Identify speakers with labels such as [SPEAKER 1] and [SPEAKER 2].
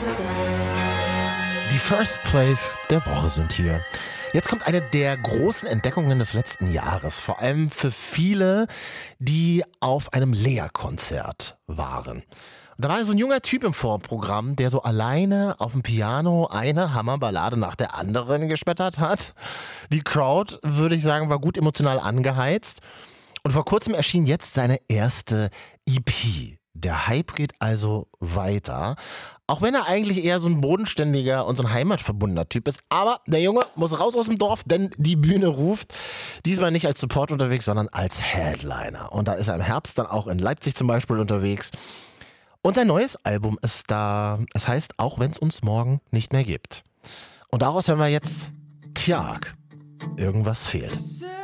[SPEAKER 1] Die First Place der Woche sind hier. Jetzt kommt eine der großen Entdeckungen des letzten Jahres, vor allem für viele, die auf einem Lea-Konzert waren. Und da war so ein junger Typ im Vorprogramm, der so alleine auf dem Piano eine Hammerballade nach der anderen gespettert hat. Die Crowd, würde ich sagen, war gut emotional angeheizt. Und vor kurzem erschien jetzt seine erste EP. Der Hype geht also weiter. Auch wenn er eigentlich eher so ein bodenständiger und so ein heimatverbundener Typ ist. Aber der Junge muss raus aus dem Dorf, denn die Bühne ruft. Diesmal nicht als Support unterwegs, sondern als Headliner. Und da ist er im Herbst dann auch in Leipzig zum Beispiel unterwegs. Und sein neues Album ist da. Es heißt Auch wenn es uns morgen nicht mehr gibt. Und daraus hören wir jetzt Tjag. Irgendwas fehlt.